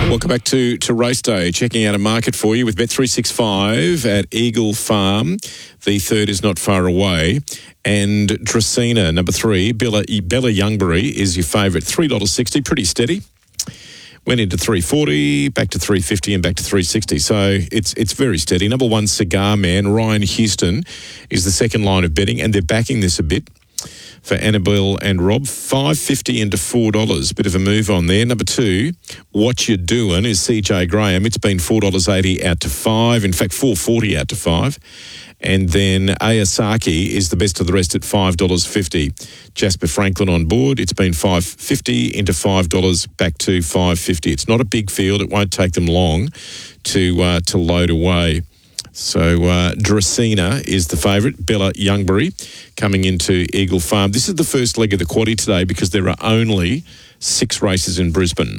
Welcome back to Race Day. Checking out a market for you with Bet365 at Eagle Farm. The third is not far away. And Dracaena, number 3, Bella Youngberry is your favourite. $3.60, pretty steady. Went into $3.40, back to $3.50 and back to $3.60. So it's very steady. Number 1, Cigar Man, Ryan Houston is the second line of betting, and they're backing this a bit. For Annabelle and Rob, $5.50 into $4. Bit of a move on there. Number 2, What You Doing is CJ Graham. It's been $4.80 out to $5. In fact, $4.40 out to $5. And then Ayasaki is the best of the rest at $5.50. Jasper Franklin on board. It's been $5.50 into $5 back to $5.50. It's not a big field. It won't take them long to load away. So Dracaena is the favourite. Bella Youngberry coming into Eagle Farm. This is the first leg of the quaddie today because there are only 6 races in Brisbane.